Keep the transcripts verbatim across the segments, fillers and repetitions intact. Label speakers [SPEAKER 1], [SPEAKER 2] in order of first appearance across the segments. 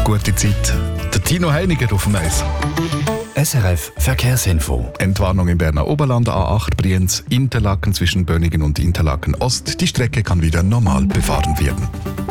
[SPEAKER 1] gute Zeit. Der Tino Heiniger auf dem Eis.
[SPEAKER 2] S R F Verkehrsinfo.
[SPEAKER 1] Entwarnung im Berner Oberland, A acht Brienz, Interlaken zwischen Bönigen und Interlaken Ost. Die Strecke kann wieder normal befahren werden.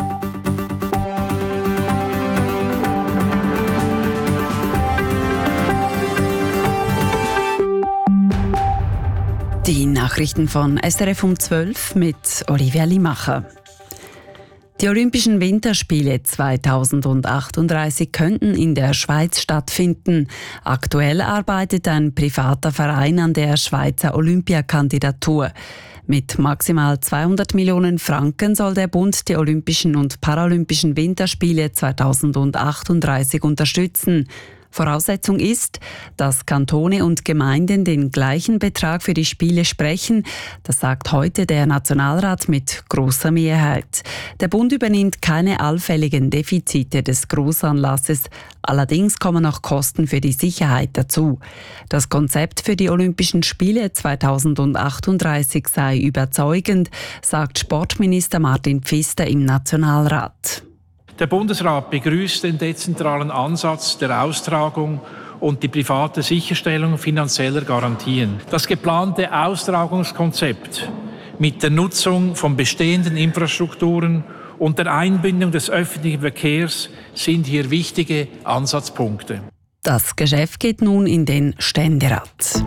[SPEAKER 3] Die Nachrichten von S R F um zwölf mit Olivia Limacher. Die Olympischen Winterspiele zweitausendachtunddreißig könnten in der Schweiz stattfinden. Aktuell arbeitet ein privater Verein an der Schweizer Olympiakandidatur. Mit maximal zweihundert Millionen Franken soll der Bund die Olympischen und Paralympischen Winterspiele zweitausendachtunddreißig unterstützen. Voraussetzung ist, dass Kantone und Gemeinden den gleichen Betrag für die Spiele sprechen. Das sagt heute der Nationalrat mit grosser Mehrheit. Der Bund übernimmt keine allfälligen Defizite des Grossanlasses. Allerdings kommen noch Kosten für die Sicherheit dazu. Das Konzept für die Olympischen Spiele zweitausendachtunddreißig sei überzeugend, sagt Sportminister Martin Pfister im Nationalrat.
[SPEAKER 4] Der Bundesrat begrüßt den dezentralen Ansatz der Austragung und die private Sicherstellung finanzieller Garantien. Das geplante Austragungskonzept mit der Nutzung von bestehenden Infrastrukturen und der Einbindung des öffentlichen Verkehrs sind hier wichtige Ansatzpunkte.
[SPEAKER 3] Das Geschäft geht nun in den Ständerat.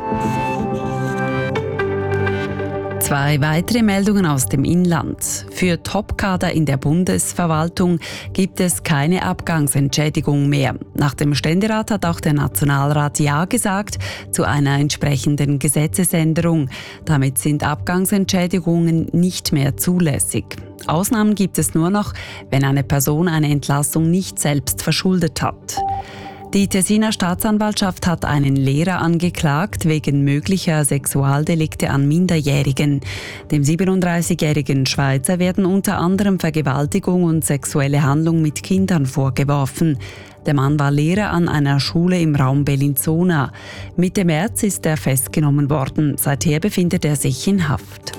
[SPEAKER 3] Zwei weitere Meldungen aus dem Inland. Für Topkader in der Bundesverwaltung gibt es keine Abgangsentschädigung mehr. Nach dem Ständerat hat auch der Nationalrat Ja gesagt zu einer entsprechenden Gesetzesänderung. Damit sind Abgangsentschädigungen nicht mehr zulässig. Ausnahmen gibt es nur noch, wenn eine Person eine Entlassung nicht selbst verschuldet hat. Die Tessiner Staatsanwaltschaft hat einen Lehrer angeklagt wegen möglicher Sexualdelikte an Minderjährigen. Dem siebenunddreißigjährigen Schweizer werden unter anderem Vergewaltigung und sexuelle Handlung mit Kindern vorgeworfen. Der Mann war Lehrer an einer Schule im Raum Bellinzona. Mitte März ist er festgenommen worden. Seither befindet er sich in Haft.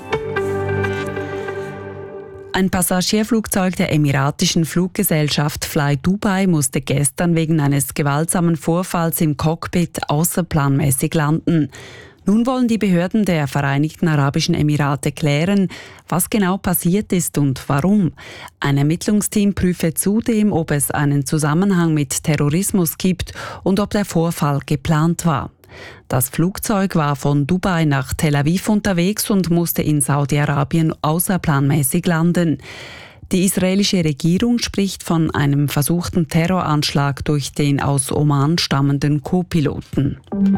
[SPEAKER 3] Ein Passagierflugzeug der emiratischen Fluggesellschaft Fly Dubai musste gestern wegen eines gewaltsamen Vorfalls im Cockpit außerplanmäßig landen. Nun wollen die Behörden der Vereinigten Arabischen Emirate klären, was genau passiert ist und warum. Ein Ermittlungsteam prüfe zudem, ob es einen Zusammenhang mit Terrorismus gibt und ob der Vorfall geplant war. Das Flugzeug war von Dubai nach Tel Aviv unterwegs und musste in Saudi-Arabien außerplanmäßig landen. Die israelische Regierung spricht von einem versuchten Terroranschlag durch den aus Oman stammenden Co-Piloten.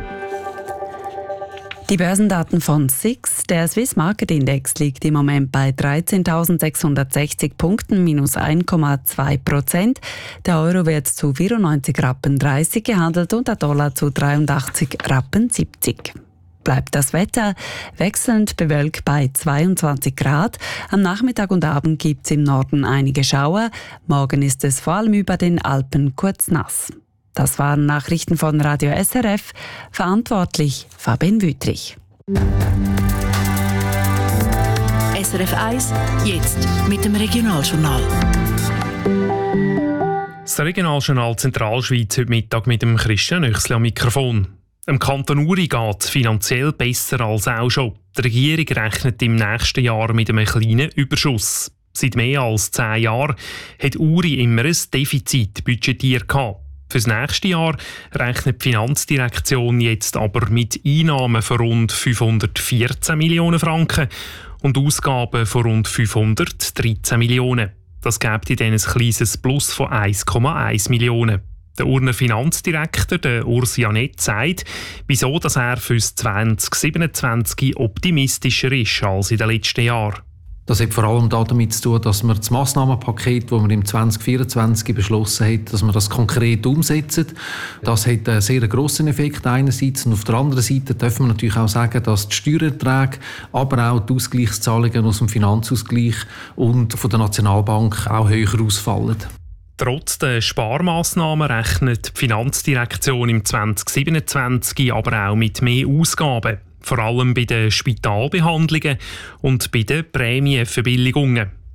[SPEAKER 3] Die Börsendaten von S I X. Der Swiss Market Index liegt im Moment bei dreizehntausendsechshundertsechzig Punkten, minus eins Komma zwei Prozent. Der Euro wird zu vierundneunzig Rappen dreißig gehandelt und der Dollar zu dreiundachtzig Rappen siebzig. Bleibt das Wetter wechselnd bewölkt bei zweiundzwanzig Grad. Am Nachmittag und Abend gibt es im Norden einige Schauer. Morgen ist es vor allem über den Alpen kurz nass. Das waren Nachrichten von Radio S R F. Verantwortlich Fabian Wüthrich.
[SPEAKER 5] S R F eins, jetzt mit dem Regionaljournal.
[SPEAKER 6] Das Regionaljournal Zentralschweiz heute Mittag mit dem Christian Nöchsli am Mikrofon. Im Kanton Uri geht es finanziell besser als auch schon. Die Regierung rechnet im nächsten Jahr mit einem kleinen Überschuss. Seit mehr als zehn Jahren hat Uri immer ein Defizit budgetiert gehabt. Für das nächste Jahr rechnet die Finanzdirektion jetzt aber mit Einnahmen von rund fünfhundertvierzehn Millionen Franken und Ausgaben von rund fünfhundertdreizehn Millionen. Das gibt dann ein kleines Plus von eins Komma eins Millionen. Der Urner Finanzdirektor, der Urs Janet, sagt, wieso dass er für zwanzig siebenundzwanzig optimistischer ist als in den letzten Jahren.
[SPEAKER 7] Das hat vor allem damit zu tun, dass wir das Massnahmenpaket, das wir im zwanzig vierundzwanzig beschlossen haben, dass wir das konkret umsetzen. Das hat einen sehr grossen Effekt einerseits. Und auf der anderen Seite dürfen wir natürlich auch sagen, dass die Steuererträge, aber auch die Ausgleichszahlungen aus dem Finanzausgleich und von der Nationalbank auch höher ausfallen.
[SPEAKER 6] Trotz der Sparmaßnahmen rechnet die Finanzdirektion im zwanzig siebenundzwanzig aber auch mit mehr Ausgaben. Vor allem bei den Spitalbehandlungen und bei den Prämienverbilligungen.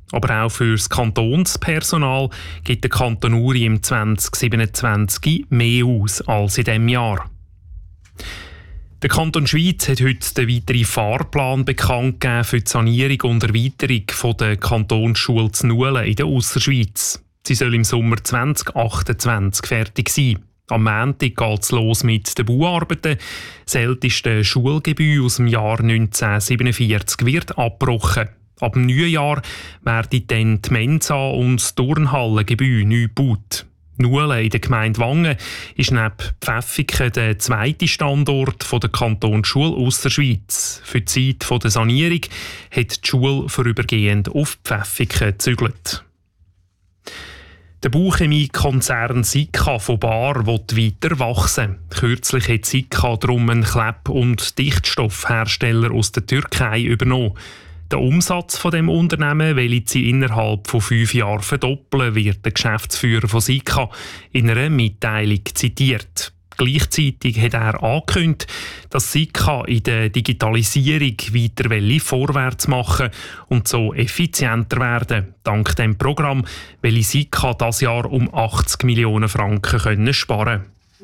[SPEAKER 6] Aber auch für das Kantonspersonal gibt der Kanton Uri im zwanzig siebenundzwanzig mehr aus als in diesem Jahr. Der Kanton Schwyz hat heute den weiteren Fahrplan bekannt gegeben für die Sanierung und Erweiterung von der Kantonsschule zu Nuelen in der Ausserschweiz. Sie soll im Sommer zwanzig achtundzwanzig fertig sein. Am Montag geht es los mit den Bauarbeiten. Das älteste Schulgebäude aus dem Jahr neunzehnhundertsiebenundvierzig wird abgebrochen. Ab dem neuen Jahr werden dann die Mensa und das Turnhallengebäude neu gebaut. Nuelen in der Gemeinde Wangen ist neben Pfäffiken der zweite Standort der Kantonsschule Ausserschweiz. Für die Zeit der Sanierung hat die Schule vorübergehend auf Pfäffiken gezügelt. Der Bauchemie-Konzern Sika von Baar will weiter wachsen. Kürzlich hat Sika darum einen Kleb- und Dichtstoffhersteller aus der Türkei übernommen. Der Umsatz von dem Unternehmen will sie innerhalb von fünf Jahren verdoppeln, wird der Geschäftsführer von Sika in einer Mitteilung zitiert. Gleichzeitig hat er angekündigt, dass Sika in der Digitalisierung weiter vorwärts machen und so effizienter werden. Dank dem Programm will Sika dieses Jahr um achtzig Millionen Franken können sparen.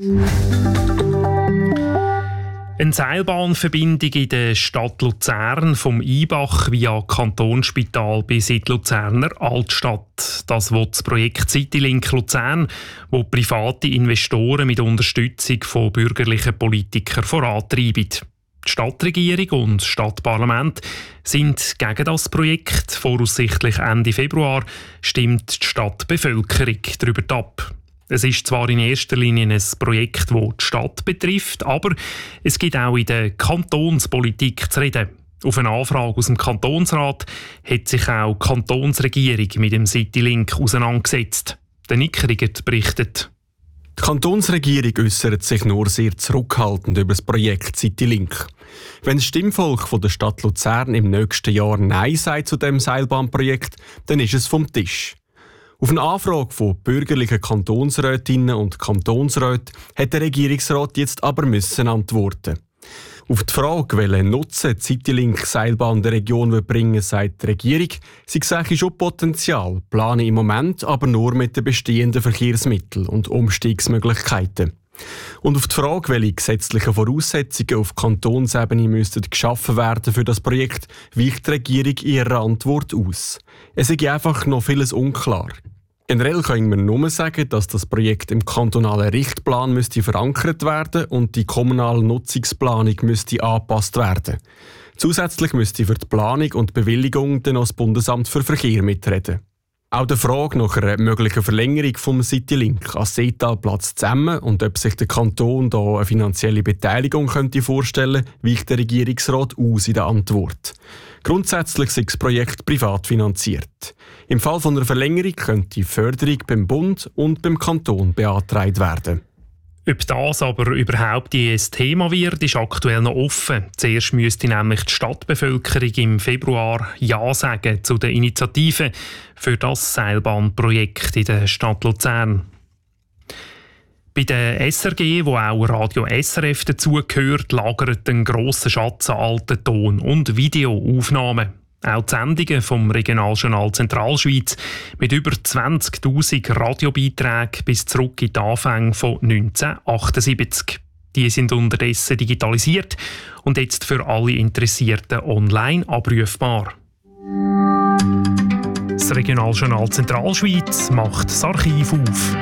[SPEAKER 6] Eine Seilbahnverbindung in der Stadt Luzern vom Ibach via Kantonsspital bis in die Luzerner Altstadt. Das will das Projekt Citylink Luzern, wo private Investoren mit Unterstützung von bürgerlichen Politikern vorantreiben. Die Stadtregierung und das Stadtparlament sind gegen das Projekt. Voraussichtlich Ende Februar stimmt die Stadtbevölkerung darüber ab. Es ist zwar in erster Linie ein Projekt, das die Stadt betrifft, aber es gibt auch in der Kantonspolitik zu reden. Auf eine Anfrage aus dem Kantonsrat hat sich auch die Kantonsregierung mit dem Citylink auseinandergesetzt. Der Nick Riegert berichtet.
[SPEAKER 8] Die Kantonsregierung äußert sich nur sehr zurückhaltend über das Projekt Citylink. Wenn das Stimmvolk von der Stadt Luzern im nächsten Jahr Nein sagt zu dem Seilbahnprojekt, dann ist es vom Tisch. Auf eine Anfrage von bürgerlichen Kantonsrätinnen und Kantonsräten hat der Regierungsrat jetzt aber müssen antworten. Auf die Frage, welchen Nutzen die Citylink-Seilbahn der Region bringen will, sagt die Regierung, sie sehe schon Potenzial, plane im Moment aber nur mit den bestehenden Verkehrsmitteln und Umstiegsmöglichkeiten. Und auf die Frage, welche gesetzlichen Voraussetzungen auf Kantonsebene müssten geschaffen werden für das Projekt, weicht die Regierung in ihrer Antwort aus. Es ist einfach noch vieles unklar. Generell können wir nur sagen, dass das Projekt im kantonalen Richtplan müsste verankert werden und die kommunale Nutzungsplanung müsste angepasst werden. Zusätzlich müsste für die Planung und Bewilligung dann noch das Bundesamt für Verkehr mitreden. Auch der Frage nach einer möglichen Verlängerung vom Citylink an Seetalplatz zusammen und ob sich der Kanton da eine finanzielle Beteiligung könnte vorstellen, weicht der Regierungsrat aus in der Antwort. Grundsätzlich ist das Projekt privat finanziert. Im Fall von einer Verlängerung könnte die Förderung beim Bund und beim Kanton beantragt werden.
[SPEAKER 6] Ob das aber überhaupt ein Thema wird, ist aktuell noch offen. Zuerst müsste nämlich die Stadtbevölkerung im Februar Ja sagen zu der Initiative für das Seilbahnprojekt in der Stadt Luzern. Bei der S R G, wo auch Radio S R F dazugehört, lagert ein grosser Schatz an alten Ton- und Videoaufnahmen. Auch die Sendungen vom Regionaljournal Zentralschweiz mit über zwanzigtausend Radiobeiträgen bis zurück in die Anfänge von neunzehnhundertachtundsiebzig. Die sind unterdessen digitalisiert und jetzt für alle Interessierten online abrufbar. Das Regionaljournal Zentralschweiz macht das Archiv auf.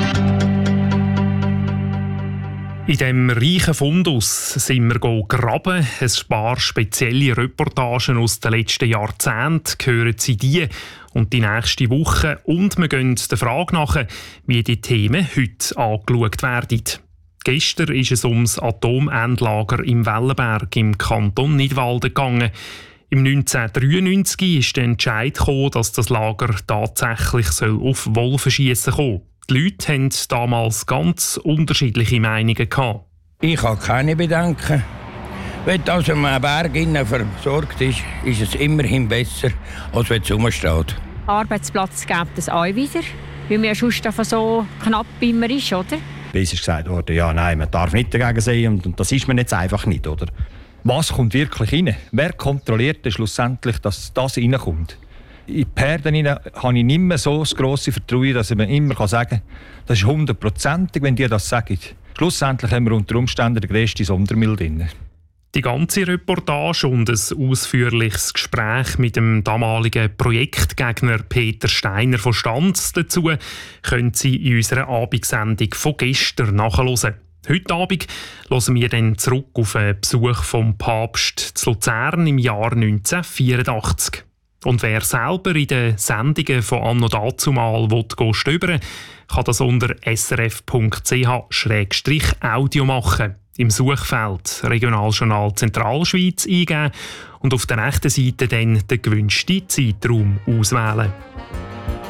[SPEAKER 6] In diesem reichen Fundus sind wir graben. Ein paar spezielle Reportagen aus den letzten Jahrzehnten gehören Sie die und die nächste Woche. Und wir gehen der Frage nach, wie die Themen heute angeschaut werden. Gestern ist es ums Atomendlager im Wellenberg im Kanton Nidwalden gegangen. Im neunzehnhundertdreiundneunzig ist der Entscheid gekommen, dass das Lager tatsächlich auf Wolfenschiessen kommen soll. Die Leute hatten damals ganz unterschiedliche Meinungen gehabt.
[SPEAKER 9] Ich habe keine Bedenken. Wenn also ein Berg innen versorgt ist, ist es immerhin besser, als wenn es rumsteht.
[SPEAKER 10] Arbeitsplatz gibt es auch wieder, weil man ja sonst so knapp immer ist, oder?
[SPEAKER 11] Es ist gesagt worden, ja, nein, man darf nicht dagegen sein und, und das ist man jetzt einfach nicht, oder? Was kommt wirklich rein? Wer kontrolliert denn schlussendlich, dass das reinkommt?
[SPEAKER 12] in die Perden hinein habe ich nicht mehr so das grosse Vertrauen, dass ich mir immer sagen kann, das ist hundertprozentig, wenn die das sagen. Schlussendlich haben wir unter Umständen den grössten Sondermüll drin.
[SPEAKER 6] Die ganze Reportage und ein ausführliches Gespräch mit dem damaligen Projektgegner Peter Steiner von Stanz dazu können Sie in unserer Abendsendung von gestern nachhören. Heute Abend hören wir dann zurück auf einen Besuch vom Papst zu Luzern im Jahr neunzehnhundertvierundachtzig. Und wer selber in den Sendungen von Anno dazumal stöbern will, kann das unter s r f punkt c h schrägstrich audio machen. Im Suchfeld Regionaljournal Zentralschweiz eingeben und auf der rechten Seite dann den gewünschten Zeitraum auswählen.